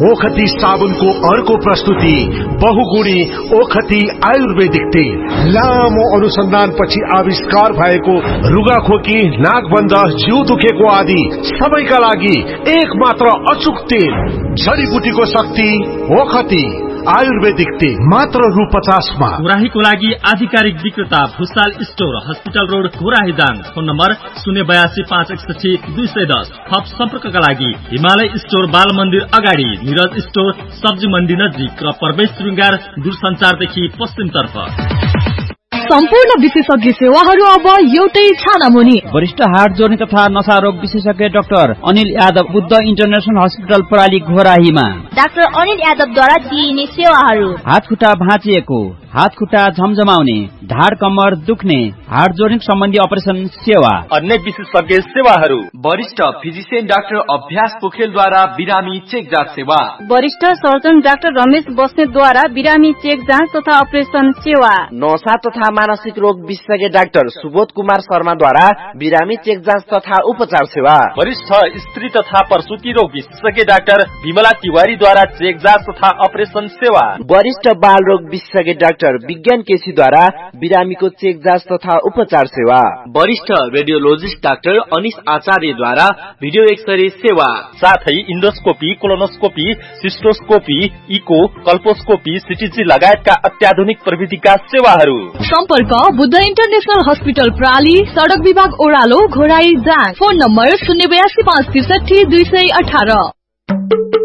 ओखती साबुनको अर्को प्रस्तुति बहुगुणी ओखती आयुर्वेदिक तेल। लामो अनुसन्धानपछि आविष्कार भएको रुगाखोकी, नाकबन्ध, जिउ दुखेको आदि सबैका लागि एक मात्र अचूक तेल। जडीबुटीको शक्ति ओखती आयुर्वेदिक तेल मात्र रु 50 मा। घोराहीको लागि आधिकारिक विक्रेता Bhusal store, hospital road, Ghorahi Dang. Phone number 082 561 210। थप सम्पर्कका लागि हिमालय स्टोर, बाल मन्दिर अगाडि, निरज स्टोर, सब्जी मण्डी नजिक र प्रवेश श्रृंगार दूरसञ्चारदेखि पश्चिमतर्फ। सम्पूर्ण विशेषज्ञ सेवाहरू अब एउटै छानामुनि। वरिष्ठ हार्ट जोर्नी तथा नशा रोग विशेषज्ञ doctor Anil Yadav, Buddha international hospital प्रणाली घोराहीमा। डाक्टर अनिल यादवद्वारा दिइने सेवाहरू: हात खुट्टा भाँचिएको, हात खुट्टा झमझमाउने, ढाड कम्मर दुख्ने, हार्ट जोर्नी सम्बन्धी अपरेसन सेवा। अन्य विशेषज्ञ सेवाहरू: वरिष्ठ फिजिशियन डाक्टर अभ्यास पोखरेलद्वारा बिरामी चेक जाँच सेवा। वरिष्ठ सर्जन डाक्टर रमेश बस्नेतद्वारा बिरामी चेक जाँच तथा अपरेसन सेवा। नशा तथा मानसिक रोग विशेषज्ञ डाक्टर सुबोध कुमार शर्माद्वारा बिरामी चेक जाँच तथा उपचार सेवा। वरिष्ठ स्त्री तथा प्रसूति रोग विशेषज्ञ डाक्टर विमला तिवारीद्वारा चेक जाँच तथा अपरेसन सेवा। वरिष्ठ बाल रोग विशेषज्ञ डाक्टर विज्ञान केसीद्वारा बिरामीको चेक जाँच तथा उपचार सेवा। वरिष्ठ रेडियोलोजिस्ट डाक्टर अनिश आचार्यद्वारा भिडियो एक्सरे सेवा। साथै इन्डोस्कोपी, कोलोनोस्कोपी, सिस्टोस्कोपी, इको, कल्पोस्कोपी, सिटीजी लगायतका अत्याधुनिक प्रविधिका सेवाहरू। सम्पर्क बुद्ध इन्टरनेशनल हस्पिटल प्राली, सडक विभाग ओह्रालो, घोराही दाङ। Phone number 082 563 218।